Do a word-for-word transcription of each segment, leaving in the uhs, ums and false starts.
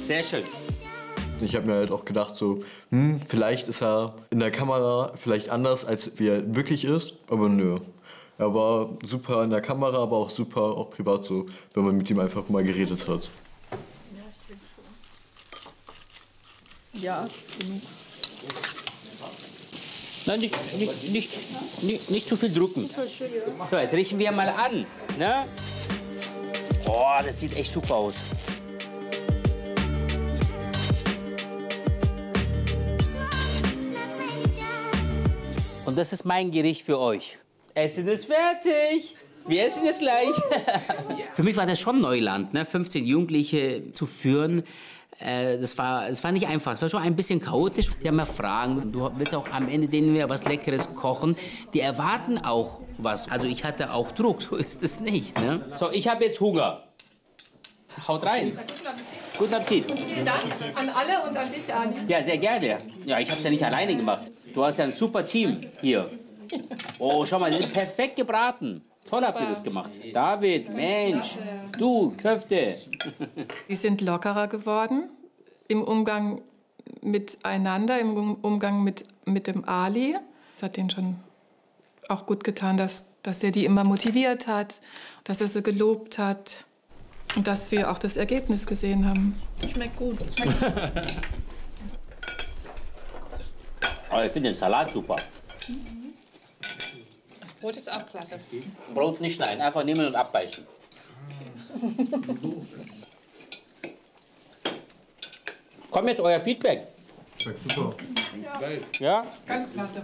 Sehr schön. Ich habe mir halt auch gedacht, so, hm, vielleicht ist er in der Kamera vielleicht anders, als wie er wirklich ist, aber nö. Er war super in der Kamera, aber auch super auch privat so, wenn man mit ihm einfach mal geredet hat. Ja, ich denke schon. Ja, ist genug. Nein, nicht, nicht, nicht, nicht, nicht zu viel drücken. So, jetzt richten wir mal an. Ne? Oh, das sieht echt super aus. Und das ist mein Gericht für euch. Essen ist fertig. Wir essen jetzt gleich. Für mich war das schon Neuland, ne? fünfzehn Jugendliche zu führen. Äh, das, war, das war nicht einfach. Es war schon ein bisschen chaotisch. Die haben ja Fragen. Du willst auch am Ende denen wir was Leckeres kochen. Die erwarten auch was. Also ich hatte auch Druck, so ist es nicht. Ne? So, ich habe jetzt Hunger. Haut rein. Guten Appetit. Vielen Dank an alle und an dich, Ani. Ja, sehr gerne. Ja, ich habe es ja nicht alleine gemacht. Du hast ja ein super Team hier. Oh, schau mal, die sind perfekt gebraten. Toll habt ihr das gemacht. David, Mensch, du, Köfte. Die sind lockerer geworden im Umgang miteinander, im Umgang mit, mit dem Ali. Das hat denen schon auch gut getan, dass, dass er die immer motiviert hat, dass er sie gelobt hat und dass sie auch das Ergebnis gesehen haben. Schmeckt gut. Schmeckt gut. Oh, ich finde den Salat super. Brot ist auch klasse. Brot nicht schneiden, einfach nehmen und abbeißen. Kommt jetzt euer Feedback. Schmeckt super. Ja? Ja? Ganz klasse.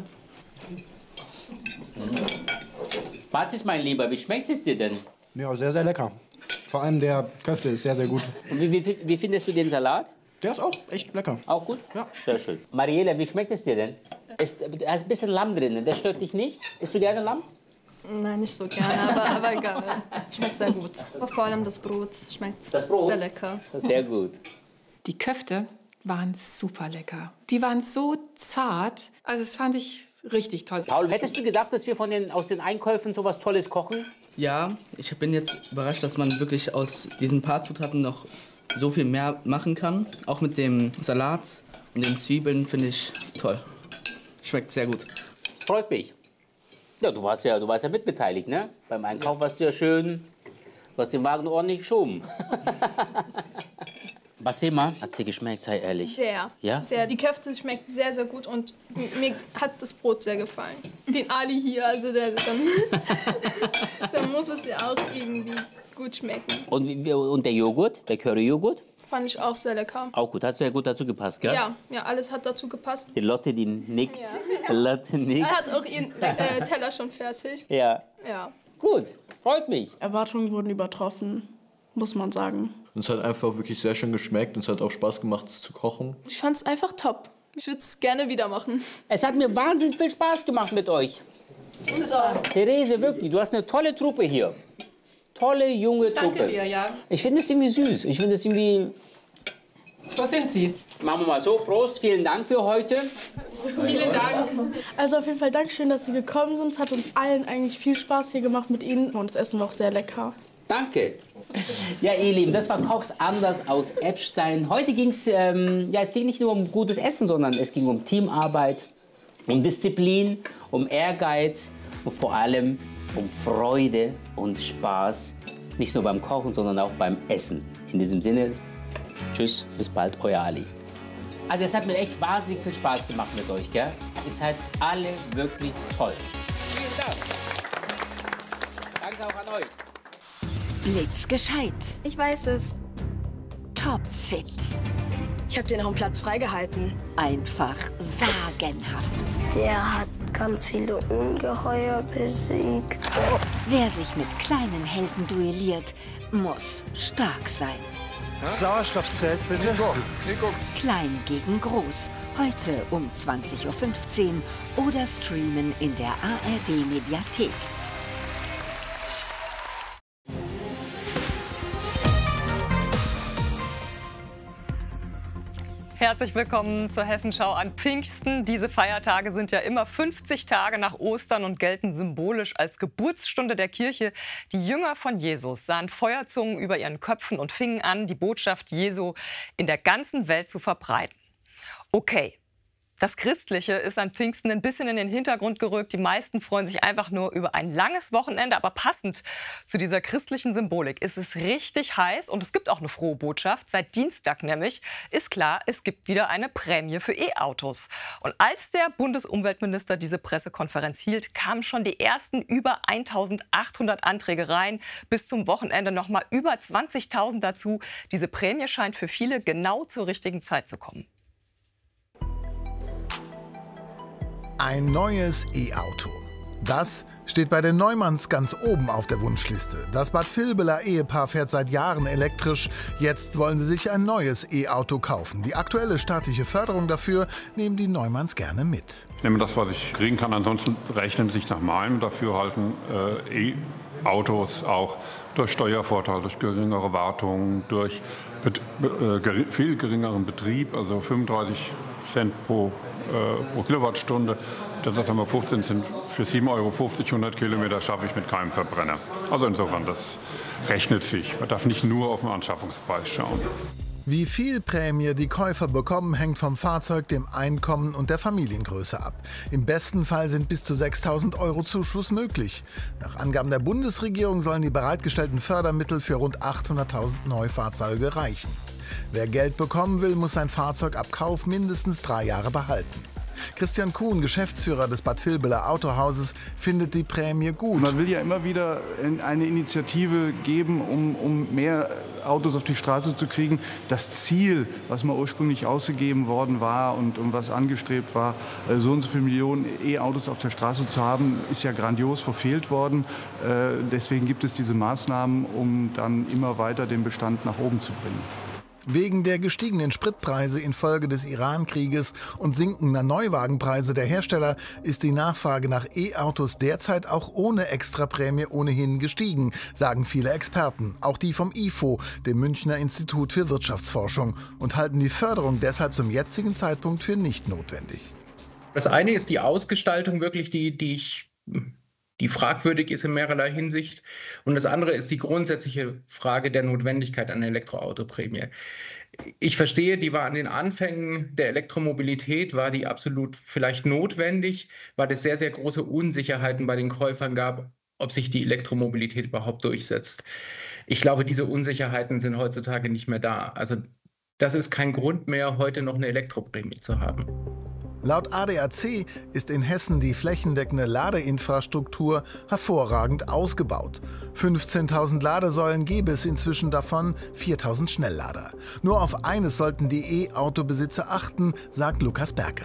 Mhm. Mathis, mein Lieber, wie schmeckt es dir denn? Ja, sehr, sehr lecker. Vor allem der Köfte ist sehr, sehr gut. Und wie, wie, wie findest du den Salat? Der ist auch echt lecker. Auch gut? Ja. Sehr schön. Mariela, wie schmeckt es dir denn? Ist, da ist ein bisschen Lamm drin, der stört dich nicht? Isst du gerne Lamm? Nein, nicht so gerne, aber, aber egal. Schmeckt sehr gut. Aber vor allem das Brot schmeckt Das Brot? sehr lecker. Sehr gut. Die Köfte waren super lecker. Die waren so zart. Also das fand ich richtig toll. Paul, hättest du gedacht, dass wir von den, aus den Einkäufen so was Tolles kochen? Ja, ich bin jetzt überrascht, dass man wirklich aus diesen paar Zutaten noch so viel mehr machen kann. Auch mit dem Salat und den Zwiebeln finde ich toll. Schmeckt sehr gut. Freut mich. Ja, du warst ja, du warst ja mitbeteiligt, ne? Beim Einkauf warst du ja schön, du hast den Wagen ordentlich geschoben. Basema, hat sie geschmeckt, sei ehrlich? Sehr, ja? sehr. Die Köfte schmeckt sehr, sehr gut und mir hat das Brot sehr gefallen. Den Ali hier, also der, dann, dann muss es ja auch irgendwie gut schmecken. Und, wie- und der Joghurt, der Curry-Joghurt? Fand ich auch sehr lecker. Auch gut, hat sehr gut dazu gepasst, gell? Ja, ja, alles hat dazu gepasst. Die Lotte, die nickt. Ja. Lotte nickt. Er hat auch ihren äh, Teller schon fertig. Ja. Ja. Gut, freut mich. Erwartungen wurden übertroffen, muss man sagen. Und es hat einfach wirklich sehr schön geschmeckt und es hat auch Spaß gemacht, es zu kochen. Ich fand es einfach top. Ich würde es gerne wieder machen. Es hat mir wahnsinnig viel Spaß gemacht mit euch. So. Therese, wirklich, du hast eine tolle Truppe hier. Tolle, junge Truppe. Danke dir, ja. Ich finde es irgendwie süß. Ich finde es irgendwie... So sind sie. Machen wir mal so. Prost, vielen Dank für heute. Vielen Dank. Also auf jeden Fall Dankeschön, dass Sie gekommen sind. Es hat uns allen eigentlich viel Spaß hier gemacht mit Ihnen. Und das Essen war auch sehr lecker. Danke. Ja, ihr Lieben, das war Kochs Anders aus Eppstein. Heute ging es, ähm, ja, es ging nicht nur um gutes Essen, sondern es ging um Teamarbeit, um Disziplin, um Ehrgeiz und vor allem um Freude und Spaß. Nicht nur beim Kochen, sondern auch beim Essen. In diesem Sinne, tschüss, bis bald, euer Ali. Also es hat mir echt wahnsinnig viel Spaß gemacht mit euch, gell? Ihr seid alle wirklich toll. Vielen Dank. Danke auch an euch. Blitzgescheit. Ich weiß es. Topfit. Ich habe dir noch einen Platz freigehalten. Einfach sagenhaft. Der hat ganz viele Ungeheuer besiegt. Wer sich mit kleinen Helden duelliert, muss stark sein. Sauerstoffzelt, bitte. Nico, Nico. Klein gegen Groß. Heute um zwanzig Uhr fünfzehn oder streamen in der A R D-Mediathek. Herzlich willkommen zur Hessenschau an Pfingsten. Diese Feiertage sind ja immer fünfzig Tage nach Ostern und gelten symbolisch als Geburtsstunde der Kirche. Die Jünger von Jesus sahen Feuerzungen über ihren Köpfen und fingen an, die Botschaft Jesu in der ganzen Welt zu verbreiten. Okay. Das Christliche ist an Pfingsten ein bisschen in den Hintergrund gerückt. Die meisten freuen sich einfach nur über ein langes Wochenende. Aber passend zu dieser christlichen Symbolik ist es richtig heiß. Und es gibt auch eine frohe Botschaft. Seit Dienstag nämlich ist klar, es gibt wieder eine Prämie für E-Autos. Und als der Bundesumweltminister diese Pressekonferenz hielt, kamen schon die ersten über eintausendachthundert Anträge rein. Bis zum Wochenende noch mal über zwanzigtausend dazu. Diese Prämie scheint für viele genau zur richtigen Zeit zu kommen. Ein neues E-Auto. Das steht bei den Neumanns ganz oben auf der Wunschliste. Das Bad Vilbeler Ehepaar fährt seit Jahren elektrisch. Jetzt wollen sie sich ein neues E-Auto kaufen. Die aktuelle staatliche Förderung dafür nehmen die Neumanns gerne mit. Ich nehme das, was ich kriegen kann. Ansonsten rechnen sich nach meinem Dafürhalten äh, E-Autos auch durch Steuervorteil, durch geringere Wartung, durch bet- äh, ger- viel geringeren Betrieb, also fünfunddreißig Cent pro, äh, pro Kilowattstunde. Das sagt einmal fünfzehn Cent für sieben Euro fünfzig, hundert Kilometer schaffe ich mit keinem Verbrenner. Also insofern, das rechnet sich. Man darf nicht nur auf den Anschaffungspreis schauen. Wie viel Prämie die Käufer bekommen, hängt vom Fahrzeug, dem Einkommen und der Familiengröße ab. Im besten Fall sind bis zu sechstausend Euro Zuschuss möglich. Nach Angaben der Bundesregierung sollen die bereitgestellten Fördermittel für rund achthunderttausend Neufahrzeuge reichen. Wer Geld bekommen will, muss sein Fahrzeug ab Kauf mindestens drei Jahre behalten. Christian Kuhn, Geschäftsführer des Bad Vilbeler Autohauses, findet die Prämie gut. Man will ja immer wieder eine Initiative geben, um, um mehr Autos auf die Straße zu kriegen. Das Ziel, was mal ursprünglich ausgegeben worden war und, und was angestrebt war, so und so viele Millionen E-Autos auf der Straße zu haben, ist ja grandios verfehlt worden. Äh, deswegen gibt es diese Maßnahmen, um dann immer weiter den Bestand nach oben zu bringen. Wegen der gestiegenen Spritpreise infolge des Iran-Krieges und sinkender Neuwagenpreise der Hersteller ist die Nachfrage nach E-Autos derzeit auch ohne Extraprämie ohnehin gestiegen, sagen viele Experten, auch die vom I F O, dem Münchner Institut für Wirtschaftsforschung, und halten die Förderung deshalb zum jetzigen Zeitpunkt für nicht notwendig. Das eine ist die Ausgestaltung wirklich, die, die ich... die fragwürdig ist in mehrerlei Hinsicht. Und das andere ist die grundsätzliche Frage der Notwendigkeit einer Elektroautoprämie. Ich verstehe, die war an den Anfängen der Elektromobilität, war die absolut vielleicht notwendig, weil es sehr, sehr große Unsicherheiten bei den Käufern gab, ob sich die Elektromobilität überhaupt durchsetzt. Ich glaube, diese Unsicherheiten sind heutzutage nicht mehr da. Also das ist kein Grund mehr, heute noch eine Elektroprämie zu haben. Laut A D A C ist in Hessen die flächendeckende Ladeinfrastruktur hervorragend ausgebaut. fünfzehntausend Ladesäulen gäbe es inzwischen, davon viertausend Schnelllader. Nur auf eines sollten die E-Auto-Besitzer achten, sagt Lukas Berkel.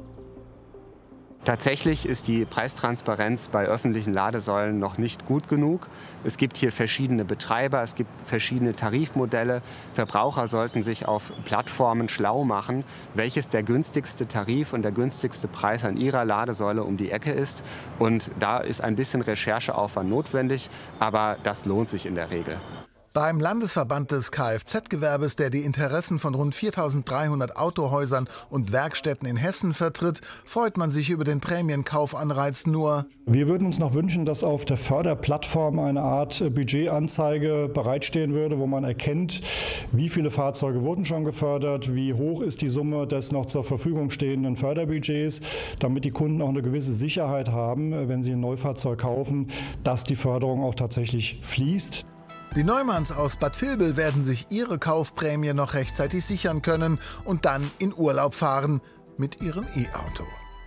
Tatsächlich ist die Preistransparenz bei öffentlichen Ladesäulen noch nicht gut genug. Es gibt hier verschiedene Betreiber, es gibt verschiedene Tarifmodelle. Verbraucher sollten sich auf Plattformen schlau machen, welches der günstigste Tarif und der günstigste Preis an ihrer Ladesäule um die Ecke ist. Und da ist ein bisschen Rechercheaufwand notwendig, aber das lohnt sich in der Regel. Beim Landesverband des Kfz-Gewerbes, der die Interessen von rund viertausenddreihundert Autohäusern und Werkstätten in Hessen vertritt, freut man sich über den Prämienkaufanreiz nur. Wir würden uns noch wünschen, dass auf der Förderplattform eine Art Budgetanzeige bereitstehen würde, wo man erkennt, wie viele Fahrzeuge wurden schon gefördert, wie hoch ist die Summe des noch zur Verfügung stehenden Förderbudgets, damit die Kunden auch eine gewisse Sicherheit haben, wenn sie ein Neufahrzeug kaufen, dass die Förderung auch tatsächlich fließt. Die Neumanns aus Bad Vilbel werden sich ihre Kaufprämie noch rechtzeitig sichern können und dann in Urlaub fahren mit ihrem E-Auto.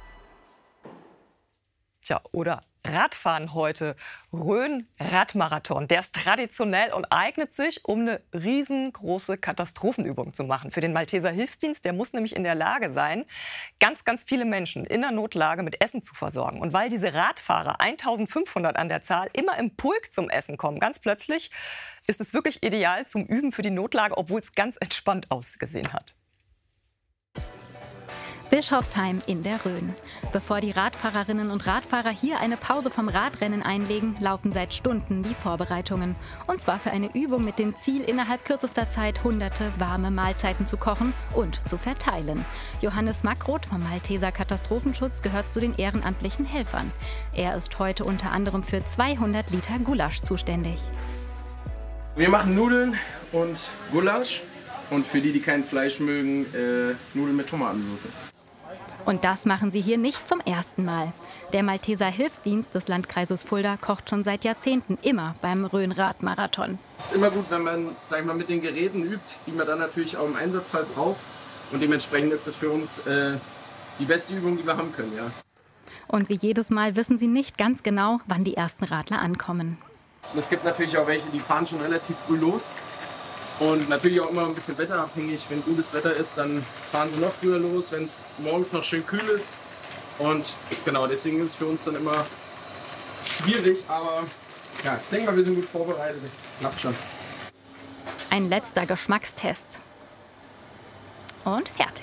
Tja, oder Radfahren heute. Rhön-Radmarathon. Der ist traditionell und eignet sich, um eine riesengroße Katastrophenübung zu machen. Für den Malteser Hilfsdienst, der muss nämlich in der Lage sein, ganz, ganz viele Menschen in der Notlage mit Essen zu versorgen. Und weil diese Radfahrer, eintausendfünfhundert an der Zahl, immer im Pulk zum Essen kommen, ganz plötzlich ist es wirklich ideal zum Üben für die Notlage, obwohl es ganz entspannt ausgesehen hat. Bischofsheim in der Rhön. Bevor die Radfahrerinnen und Radfahrer hier eine Pause vom Radrennen einlegen, laufen seit Stunden die Vorbereitungen. Und zwar für eine Übung mit dem Ziel, innerhalb kürzester Zeit hunderte warme Mahlzeiten zu kochen und zu verteilen. Johannes Makroth vom Malteser Katastrophenschutz gehört zu den ehrenamtlichen Helfern. Er ist heute unter anderem für zweihundert Liter Gulasch zuständig. Wir machen Nudeln und Gulasch und für die, die kein Fleisch mögen, äh, Nudeln mit Tomatensauce. Und das machen sie hier nicht zum ersten Mal. Der Malteser Hilfsdienst des Landkreises Fulda kocht schon seit Jahrzehnten immer beim Rhön-Radmarathon. Es ist immer gut, wenn man, sag ich mal, mit den Geräten übt, die man dann natürlich auch im Einsatzfall braucht. Und dementsprechend ist es für uns äh, die beste Übung, die wir haben können. Ja. Und wie jedes Mal wissen sie nicht ganz genau, wann die ersten Radler ankommen. Es gibt natürlich auch welche, die fahren schon relativ früh los. Und natürlich auch immer ein bisschen wetterabhängig. Wenn gutes Wetter ist, dann fahren sie noch früher los, wenn es morgens noch schön kühl ist. Und genau, deswegen ist es für uns dann immer schwierig. Aber ja, ich denke mal, wir sind gut vorbereitet. Klappt schon. Ein letzter Geschmackstest. Und fertig.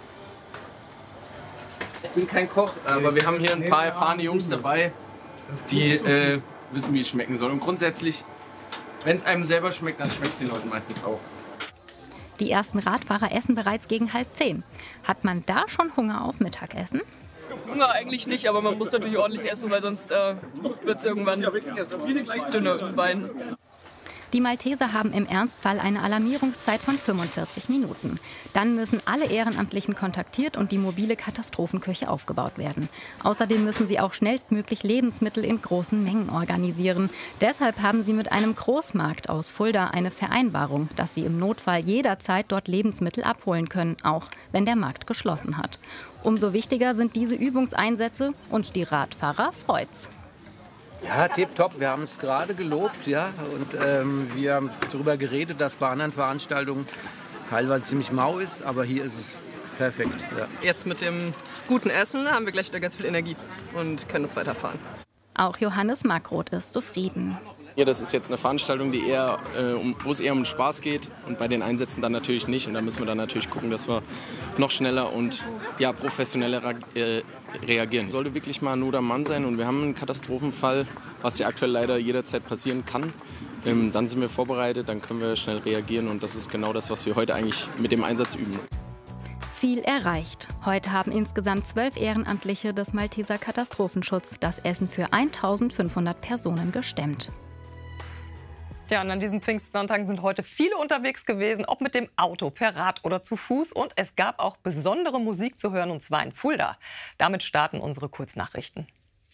Ich bin kein Koch, aber wir haben hier ein paar erfahrene Jungs dabei, die äh, wissen, wie es schmecken soll. Und grundsätzlich, wenn es einem selber schmeckt, dann schmeckt es den Leuten meistens auch. Die ersten Radfahrer essen bereits gegen halb zehn. Hat man da schon Hunger auf Mittagessen? Hunger eigentlich nicht, aber man muss natürlich ordentlich essen, weil sonst äh, wird es irgendwann dünner im Bein. Die Malteser haben im Ernstfall eine Alarmierungszeit von fünfundvierzig Minuten. Dann müssen alle Ehrenamtlichen kontaktiert und die mobile Katastrophenküche aufgebaut werden. Außerdem müssen sie auch schnellstmöglich Lebensmittel in großen Mengen organisieren. Deshalb haben sie mit einem Großmarkt aus Fulda eine Vereinbarung, dass sie im Notfall jederzeit dort Lebensmittel abholen können, auch wenn der Markt geschlossen hat. Umso wichtiger sind diese Übungseinsätze und die Radfahrer freut's. Ja, tipptopp. Wir haben es gerade gelobt, ja, und ähm, wir haben darüber geredet, dass bei anderen Veranstaltungen teilweise ziemlich mau ist, aber hier ist es perfekt. Ja. Jetzt mit dem guten Essen haben wir gleich wieder ganz viel Energie und können es weiterfahren. Auch Johannes Makroth ist zufrieden. Ja, das ist jetzt eine Veranstaltung, die eher, äh, um, wo es eher um den Spaß geht und bei den Einsätzen dann natürlich nicht. Und da müssen wir dann natürlich gucken, dass wir noch schneller und ja, professioneller äh, reagieren. Sollte wirklich mal Not am Mann sein und wir haben einen Katastrophenfall, was ja aktuell leider jederzeit passieren kann, ähm, dann sind wir vorbereitet, dann können wir schnell reagieren und das ist genau das, was wir heute eigentlich mit dem Einsatz üben. Ziel erreicht. Heute haben insgesamt zwölf Ehrenamtliche des Malteser Katastrophenschutz das Essen für eintausendfünfhundert Personen gestemmt. Ja, und an diesen Pfingstsonntagen sind heute viele unterwegs gewesen, ob mit dem Auto, per Rad oder zu Fuß. Und es gab auch besondere Musik zu hören, und zwar in Fulda. Damit starten unsere Kurznachrichten.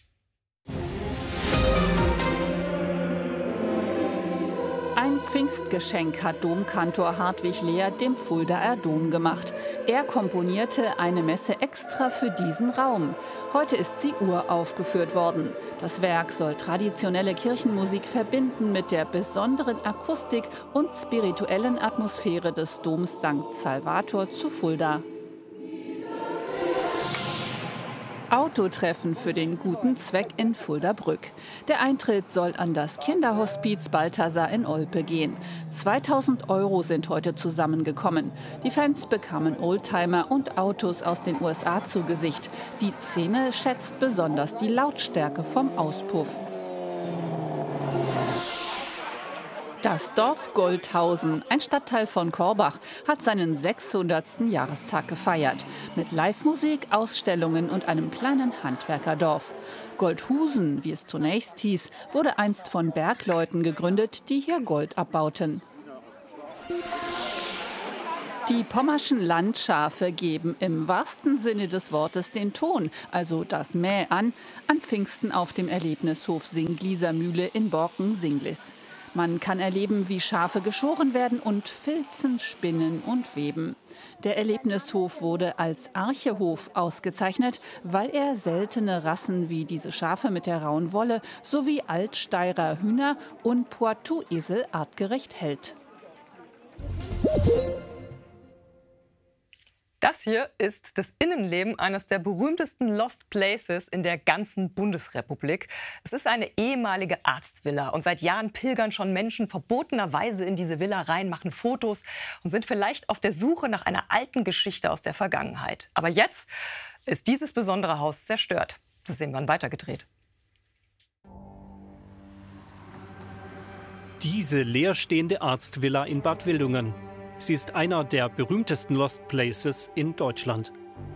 Ein Pfingstgeschenk hat Domkantor Hartwig Lehr dem Fuldaer Dom gemacht. Er komponierte eine Messe extra für diesen Raum. Heute ist sie uraufgeführt worden. Das Werk soll traditionelle Kirchenmusik verbinden mit der besonderen Akustik und spirituellen Atmosphäre des Doms Sankt Salvator zu Fulda. Autotreffen für den guten Zweck in Fulda-Brück. Der Eintritt soll an das Kinderhospiz Balthasar in Olpe gehen. zweitausend Euro sind heute zusammengekommen. Die Fans bekamen Oldtimer und Autos aus den U S A zu Gesicht. Die Szene schätzt besonders die Lautstärke vom Auspuff. Das Dorf Goldhausen, ein Stadtteil von Korbach, hat seinen sechshundertsten Jahrestag gefeiert. Mit Live-Musik, Ausstellungen und einem kleinen Handwerkerdorf. Goldhusen, wie es zunächst hieß, wurde einst von Bergleuten gegründet, die hier Gold abbauten. Die pommerschen Landschafe geben im wahrsten Sinne des Wortes den Ton, also das Mäh an, an Pfingsten auf dem Erlebnishof Singlieser Mühle in Borken-Singlis. Man kann erleben, wie Schafe geschoren werden und filzen, spinnen und weben. Der Erlebnishof wurde als Archehof ausgezeichnet, weil er seltene Rassen wie diese Schafe mit der rauen Wolle sowie Altsteirer Hühner und Poitou-Esel artgerecht hält. Das Das hier ist das Innenleben eines der berühmtesten Lost Places in der ganzen Bundesrepublik. Es ist eine ehemalige Arztvilla und seit Jahren pilgern schon Menschen verbotenerweise in diese Villa rein, machen Fotos und sind vielleicht auf der Suche nach einer alten Geschichte aus der Vergangenheit. Aber jetzt ist dieses besondere Haus zerstört. Das sehen wir dann weitergedreht. Diese leerstehende Arztvilla in Bad Wildungen. Sie ist einer der berühmtesten Lost Places in Deutschland.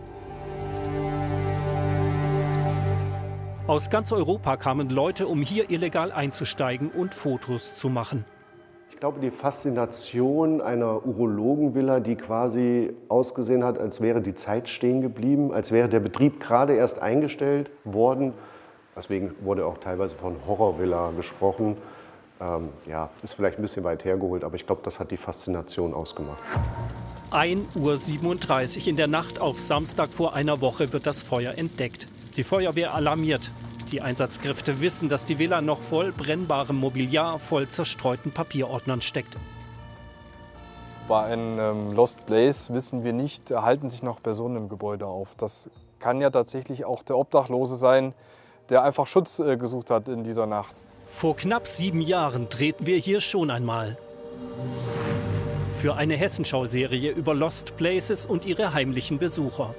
Aus ganz Europa kamen Leute, um hier illegal einzusteigen und Fotos zu machen. Ich glaube, die Faszination einer Urologenvilla, die quasi ausgesehen hat, als wäre die Zeit stehen geblieben, als wäre der Betrieb gerade erst eingestellt worden. Deswegen wurde auch teilweise von Horrorvilla gesprochen. Ähm, ja, ist vielleicht ein bisschen weit hergeholt, aber ich glaube, das hat die Faszination ausgemacht. ein Uhr siebenunddreißig in der Nacht auf Samstag vor einer Woche wird das Feuer entdeckt. Die Feuerwehr alarmiert. Die Einsatzkräfte wissen, dass die Villa noch voll brennbarem Mobiliar, voll zerstreuten Papierordnern steckt. Bei einem ähm, Lost Place wissen wir nicht, halten sich noch Personen im Gebäude auf. Das kann ja tatsächlich auch der Obdachlose sein, der einfach Schutz äh, gesucht hat in dieser Nacht. Vor knapp sieben Jahren drehten wir hier schon einmal. Für eine Hessenschau-Serie über Lost Places und ihre heimlichen Besucher.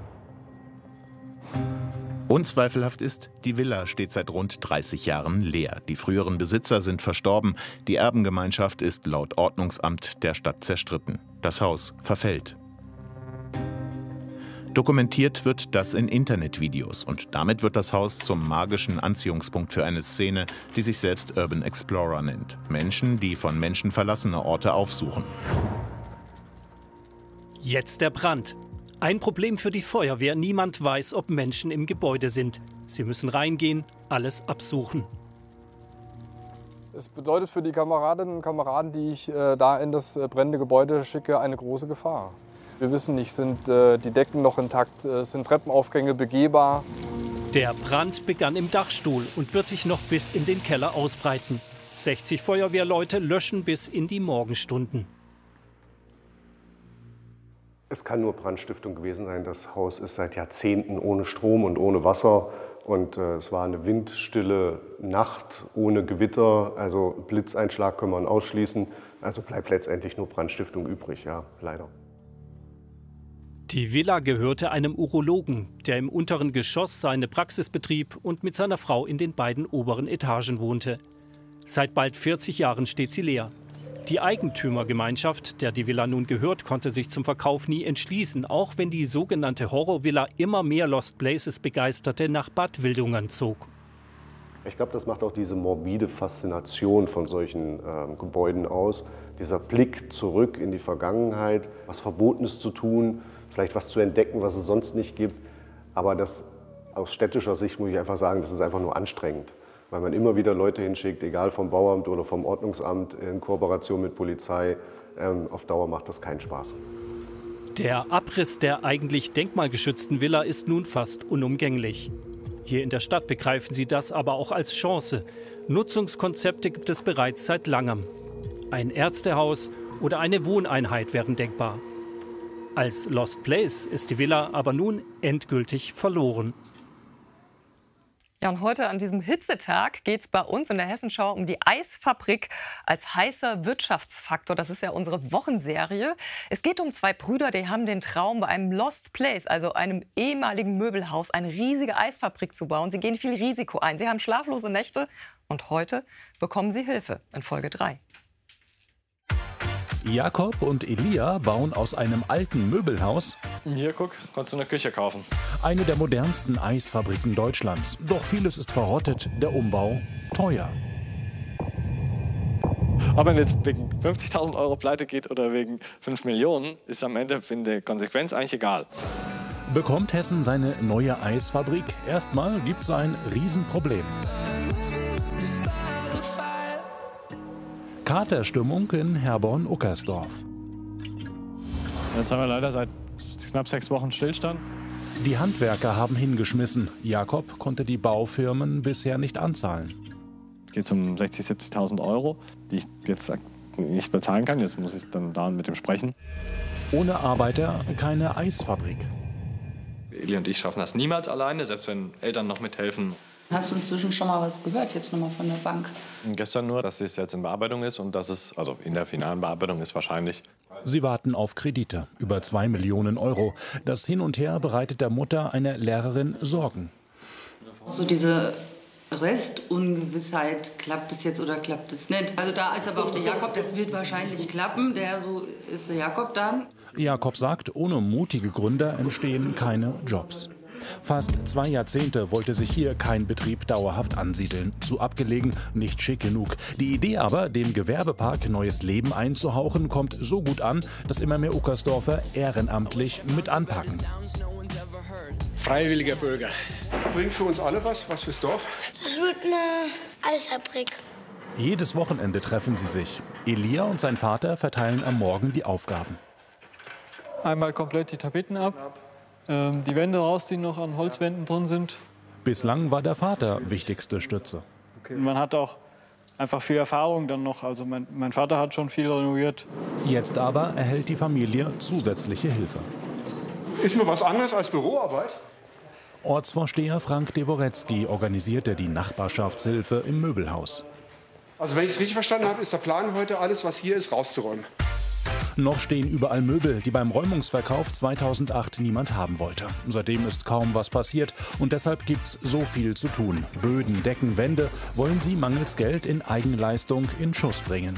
Unzweifelhaft ist, die Villa steht seit rund dreißig Jahren leer. Die früheren Besitzer sind verstorben. Die Erbengemeinschaft ist laut Ordnungsamt der Stadt zerstritten. Das Haus verfällt. Dokumentiert wird das in Internetvideos und damit wird das Haus zum magischen Anziehungspunkt für eine Szene, die sich selbst Urban Explorer nennt. Menschen, die von Menschen verlassene Orte aufsuchen. Jetzt der Brand. Ein Problem für die Feuerwehr. Niemand weiß, ob Menschen im Gebäude sind. Sie müssen reingehen, alles absuchen. Es bedeutet für die Kameradinnen und Kameraden, die ich äh, da in das äh, brennende Gebäude schicke, eine große Gefahr. Wir wissen nicht, sind äh, die Decken noch intakt, äh, sind Treppenaufgänge begehbar. Der Brand begann im Dachstuhl und wird sich noch bis in den Keller ausbreiten. sechzig Feuerwehrleute löschen bis in die Morgenstunden. Es kann nur Brandstiftung gewesen sein. Das Haus ist seit Jahrzehnten ohne Strom und ohne Wasser. Und äh, es war eine windstille Nacht ohne Gewitter. Also Blitzeinschlag können wir ausschließen. Also bleibt letztendlich nur Brandstiftung übrig, ja, leider. Die Villa gehörte einem Urologen, der im unteren Geschoss seine Praxis betrieb und mit seiner Frau in den beiden oberen Etagen wohnte. Seit bald vierzig Jahren steht sie leer. Die Eigentümergemeinschaft, der die Villa nun gehört, konnte sich zum Verkauf nie entschließen, auch wenn die sogenannte Horrorvilla immer mehr Lost Places Begeisterte nach Bad Wildungen zog. Ich glaube, das macht auch diese morbide Faszination von solchen äh, Gebäuden aus. Dieser Blick zurück in die Vergangenheit, was Verbotenes zu tun, vielleicht was zu entdecken, was es sonst nicht gibt. Aber das aus städtischer Sicht muss ich einfach sagen, das ist einfach nur anstrengend. Weil man immer wieder Leute hinschickt, egal vom Bauamt oder vom Ordnungsamt, in Kooperation mit Polizei. Ähm, auf Dauer macht das keinen Spaß. Der Abriss der eigentlich denkmalgeschützten Villa ist nun fast unumgänglich. Hier in der Stadt begreifen sie das aber auch als Chance. Nutzungskonzepte gibt es bereits seit langem. Ein Ärztehaus oder eine Wohneinheit wären denkbar. Als Lost Place ist die Villa aber nun endgültig verloren. Ja, und heute an diesem Hitzetag geht es bei uns in der Hessenschau um die Eisfabrik als heißer Wirtschaftsfaktor. Das ist ja unsere Wochenserie. Es geht um zwei Brüder, die haben den Traum, bei einem Lost Place, also einem ehemaligen Möbelhaus, eine riesige Eisfabrik zu bauen. Sie gehen viel Risiko ein. Sie haben schlaflose Nächte und heute bekommen sie Hilfe in Folge drei. Jakob und Elia bauen aus einem alten Möbelhaus Hier, guck, kannst du eine Küche kaufen. eine der modernsten Eisfabriken Deutschlands. Doch vieles ist verrottet, der Umbau teuer. Ob man jetzt wegen fünfzigtausend Euro pleite geht oder wegen fünf Millionen, ist am Ende in der Konsequenz eigentlich egal. Bekommt Hessen seine neue Eisfabrik? Erstmal gibt's ein Riesenproblem. Katerstimmung in Herborn-Uckersdorf. Jetzt haben wir leider seit knapp sechs Wochen Stillstand. Die Handwerker haben hingeschmissen. Jakob konnte die Baufirmen bisher nicht anzahlen. Es geht um sechzigtausend, siebzigtausend Euro, die ich jetzt nicht bezahlen kann. Jetzt muss ich dann da mit ihm sprechen. Ohne Arbeiter keine Eisfabrik. Eli und ich schaffen das niemals alleine, selbst wenn Eltern noch mithelfen. Hast du inzwischen schon mal was gehört, jetzt nochmal von der Bank? Gestern nur, dass es jetzt in Bearbeitung ist und dass es, also in der finalen Bearbeitung ist wahrscheinlich. Sie warten auf Kredite, über zwei Millionen Euro. Das Hin und Her bereitet der Mutter einer Lehrerin Sorgen. So diese Restungewissheit, klappt es jetzt oder klappt es nicht? Also da ist aber auch der Jakob, das wird wahrscheinlich klappen, der so ist der Jakob dann. Jakob sagt, ohne mutige Gründer entstehen keine Jobs. Fast zwei Jahrzehnte wollte sich hier kein Betrieb dauerhaft ansiedeln. Zu abgelegen, nicht schick genug. Die Idee aber, dem Gewerbepark neues Leben einzuhauchen, kommt so gut an, dass immer mehr Uckersdorfer ehrenamtlich mit anpacken. Freiwilliger Bürger. Bringt für uns alle was, was fürs Dorf? Es wird eine Eisfabrik. Jedes Wochenende treffen sie sich. Elia und sein Vater verteilen am Morgen die Aufgaben. Einmal komplett die Tapeten ab, ähm, die Wände raus, die noch an Holzwänden drin sind. Bislang war der Vater wichtigste Stütze. Okay. Man hat auch einfach viel Erfahrung dann noch. Also mein, mein Vater hat schon viel renoviert. Jetzt aber erhält die Familie zusätzliche Hilfe. Ist mir was anderes als Büroarbeit? Ortsvorsteher Frank Deworetzky organisierte die Nachbarschaftshilfe im Möbelhaus. Also wenn ich es richtig verstanden habe, ist der Plan heute, alles, was hier ist, rauszuräumen. Noch stehen überall Möbel, die beim Räumungsverkauf zweitausendacht niemand haben wollte. Seitdem ist kaum was passiert und deshalb gibt's so viel zu tun. Böden, Decken, Wände wollen sie mangels Geld in Eigenleistung in Schuss bringen.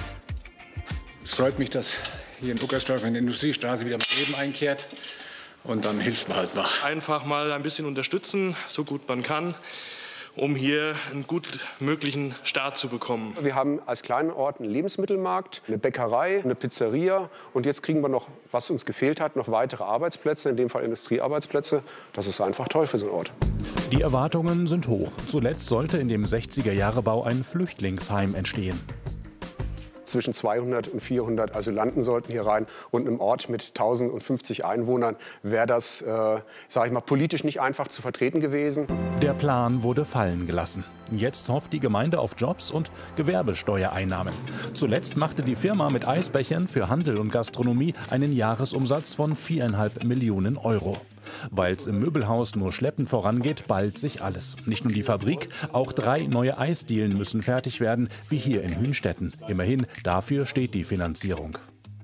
Es freut mich, dass hier in Uckersdorf in der Industriestraße wieder mal Leben einkehrt. Und dann hilft man halt mal. Einfach mal ein bisschen unterstützen, so gut man kann, um hier einen gut möglichen Start zu bekommen. Wir haben als kleinen Ort einen Lebensmittelmarkt, eine Bäckerei, eine Pizzeria. Und jetzt kriegen wir noch, was uns gefehlt hat, noch weitere Arbeitsplätze, in dem Fall Industriearbeitsplätze. Das ist einfach toll für so einen Ort. Die Erwartungen sind hoch. Zuletzt sollte in dem sechziger-Jahre-Bau ein Flüchtlingsheim entstehen. Zwischen zweihundert und vierhundert Asylanten sollten hier rein. Und im Ort mit tausendfünfzig Einwohnern wäre das, äh, sage ich mal, politisch nicht einfach zu vertreten gewesen. Der Plan wurde fallen gelassen. Jetzt hofft die Gemeinde auf Jobs und Gewerbesteuereinnahmen. Zuletzt machte die Firma mit Eisbechern für Handel und Gastronomie einen Jahresumsatz von viereinhalb Millionen Euro. Weil es im Möbelhaus nur schleppend vorangeht, ballt sich alles. Nicht nur die Fabrik, auch drei neue Eisdielen müssen fertig werden, wie hier in Hünstetten. Immerhin, dafür steht die Finanzierung.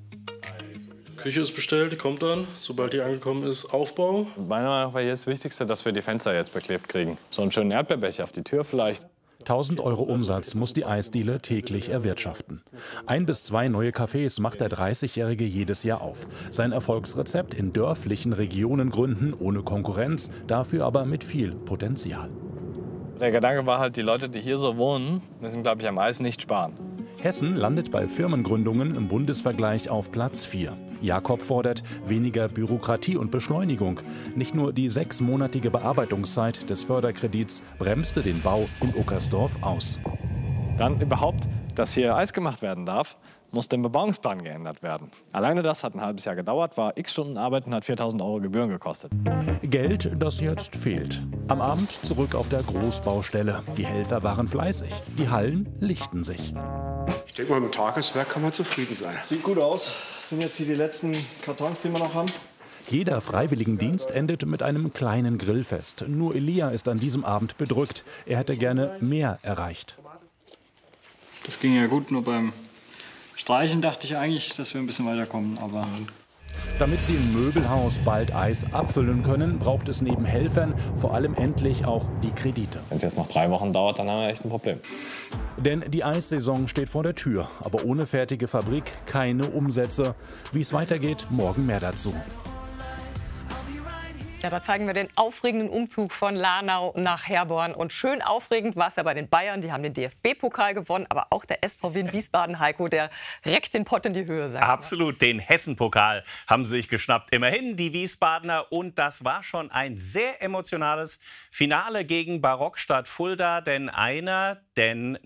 Küche ist bestellt, die kommt dann, sobald die angekommen ist, Aufbau. Meiner Meinung nach war jetzt das Wichtigste, dass wir die Fenster jetzt beklebt kriegen. So einen schönen Erdbeerbecher auf die Tür vielleicht. tausend Euro Umsatz muss die Eisdiele täglich erwirtschaften. Ein bis zwei neue Cafés macht der dreißigjährige jedes Jahr auf. Sein Erfolgsrezept: in dörflichen Regionen gründen, ohne Konkurrenz, dafür aber mit viel Potenzial. Der Gedanke war halt, die Leute, die hier so wohnen, müssen, glaube ich, am Eis nicht sparen. Hessen landet bei Firmengründungen im Bundesvergleich auf Platz vier. Jakob fordert weniger Bürokratie und Beschleunigung. Nicht nur die sechsmonatige Bearbeitungszeit des Förderkredits bremste den Bau in Uckersdorf aus. Dann überhaupt, dass hier Eis gemacht werden darf, muss der Bebauungsplan geändert werden. Alleine das hat ein halbes Jahr gedauert, war x Stunden Arbeit und hat viertausend Euro Gebühren gekostet. Geld, das jetzt fehlt. Am Abend zurück auf der Großbaustelle. Die Helfer waren fleißig, die Hallen lichten sich. Ich denke mal, mit dem Tageswerk kann man zufrieden sein. Sieht gut aus. Das sind jetzt hier die letzten Kartons, die wir noch haben. Jeder Freiwilligendienst endet mit einem kleinen Grillfest. Nur Elia ist an diesem Abend bedrückt. Er hätte gerne mehr erreicht. Das ging ja gut, nur beim Streichen dachte ich eigentlich, dass wir ein bisschen weiterkommen. Aber damit sie im Möbelhaus bald Eis abfüllen können, braucht es neben Helfern vor allem endlich auch die Kredite. wenn es jetzt noch drei Wochen dauert, dann haben wir echt ein Problem. Denn die Eissaison steht vor der Tür, aber ohne fertige Fabrik keine Umsätze. Wie es weitergeht, morgen mehr dazu. Ja, da zeigen wir den aufregenden Umzug von Lahnau nach Herborn. Und schön aufregend war es ja bei den Bayern. Die haben den D F B-Pokal gewonnen, aber auch der S V W in Wiesbaden, Heiko, der reckt den Pott in die Höhe. Absolut, den Hessen-Pokal haben sie sich geschnappt. Immerhin die Wiesbadener. Und das war schon ein sehr emotionales Finale gegen Barockstadt Fulda. Denn einer, denn